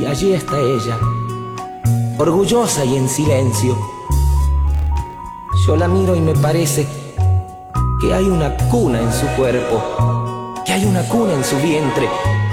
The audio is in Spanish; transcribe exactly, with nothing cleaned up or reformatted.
Y allí está ella, orgullosa y en silencio. Yo la miro y me parece que hay una cuna en su cuerpo, que hay una cuna en su vientre,